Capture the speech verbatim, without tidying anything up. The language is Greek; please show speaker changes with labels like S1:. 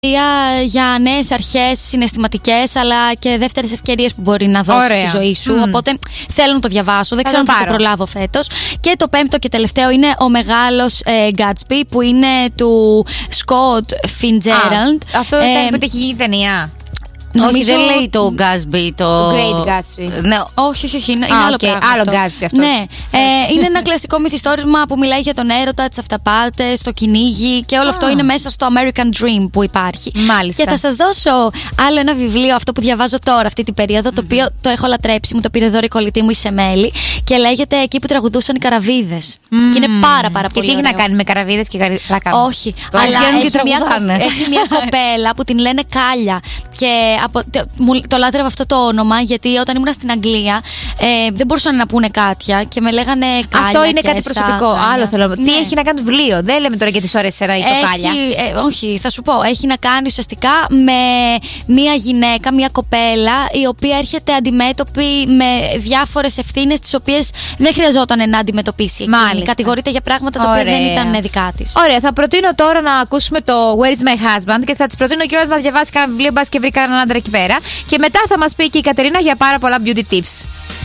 S1: για νέες αρχές συναισθηματικές, αλλά και δεύτερες ευκαιρίες που μπορεί να δώσει στη ζωή σου. Mm. Οπότε θέλω να το διαβάσω. Δεν ξέρω αν θα το προλάβω φέτος. Και το πέμπτο και τελευταίο είναι ο μεγάλος ε, Gatsby, που είναι του Scott Fitzgerald.
S2: Αυτό ε, ήταν που έχει γίνει ταινία.
S3: Νομίζω... Όχι, δεν λέει το Gatsby. Το,
S2: το Great Gatsby.
S3: Ναι,
S1: όχι, όχι, όχι. Είναι
S2: ah,
S1: άλλο
S2: okay.
S1: πράγμα.
S2: Άλλο
S1: αυτό.
S2: Gatsby αυτό.
S1: Ναι. ε, είναι ένα κλασικό μυθιστόρημα που μιλάει για τον έρωτα, τις αυταπάτες, το κυνήγι και όλο ah. αυτό είναι μέσα στο American Dream που υπάρχει.
S2: Μάλιστα.
S1: Και θα σας δώσω άλλο ένα βιβλίο, αυτό που διαβάζω τώρα, αυτή την περίοδο, mm-hmm. το οποίο το έχω λατρέψει. Μου το πήρε δώρο η κολλητή μου η Σεμέλη και λέγεται Εκεί που τραγουδούσαν οι καραβίδες. Mm. Και είναι πάρα, πάρα πολύ.
S2: Και τι έχει να κάνει με καραβίδες και καραβίδες?
S1: Όχι, αλλά έχει μια, έχει μια κοπέλα που την λένε Κάλια. Και από, το λάτρευα αυτό το όνομα, γιατί όταν ήμουν στην Αγγλία ε, δεν μπορούσαν να πούνε κάτια και με λέγανε Κάλια.
S2: Αυτό είναι κάτι
S1: Σα,
S2: προσωπικό. Κάλια. Άλλο θέλω.
S1: Ναι.
S2: Τι έχει να κάνει το βιβλίο? Δεν λέμε τώρα για τις ώρες σειρά ή το Κάλια.
S1: Ε, όχι, θα σου πω. Έχει να κάνει ουσιαστικά με μια γυναίκα, μια κοπέλα, η οποία έρχεται αντιμέτωπη με διάφορες ευθύνες, τις οποίες δεν χρειαζόταν να αντιμετωπίσει. Μάλιστα. Κατηγορείται για πράγματα τα οποία δεν ήταν δικά της.
S2: Ωραία, θα προτείνω τώρα να ακούσουμε το Where is my husband και θα της προτείνω κιόλας να διαβάσει κανένα βιβλίο, μπας και βρει κανέναν άντρα εκεί πέρα. Και μετά θα μας πει και η Κατερίνα για πάρα πολλά beauty tips.